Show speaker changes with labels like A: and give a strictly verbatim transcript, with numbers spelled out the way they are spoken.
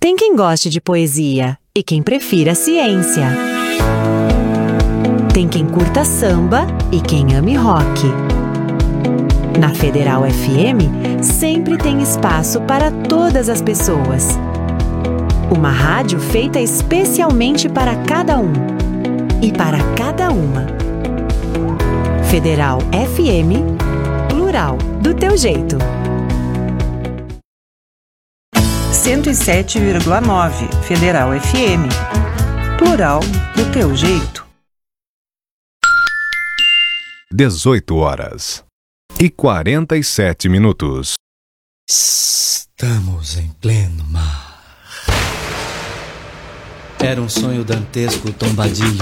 A: Tem quem goste de poesia e quem prefira ciência. Tem quem curta samba e quem ame rock. Na Federal F M, sempre tem espaço para todas as pessoas. Uma rádio feita especialmente para cada um e para cada uma. Federal F M, plural, do teu jeito.
B: cento e sete vírgula nove Federal F M, plural, do teu jeito.
C: dezoito horas e quarenta e sete minutos.
D: Estamos em pleno mar. Era um sonho dantesco, tombadilho.